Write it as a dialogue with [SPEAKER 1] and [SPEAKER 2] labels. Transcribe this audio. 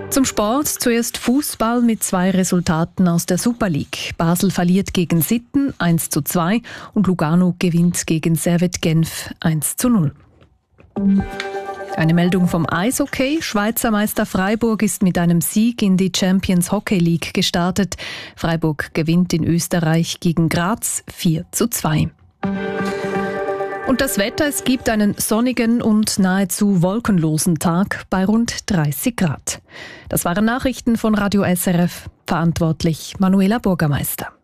[SPEAKER 1] Zum Sport zuerst Fußball mit 2 Resultaten aus der Super League. Basel verliert gegen Sitten 1:2 und Lugano gewinnt gegen Servette Genf 1:0. Eine Meldung vom Eishockey. Schweizer Meister Freiburg ist mit einem Sieg in die Champions Hockey League gestartet. Freiburg gewinnt in Österreich gegen Graz 4:2. Und das Wetter, es gibt einen sonnigen und nahezu wolkenlosen Tag bei rund 30 Grad. Das waren Nachrichten von Radio SRF. Verantwortlich Manuela Bürgermeister.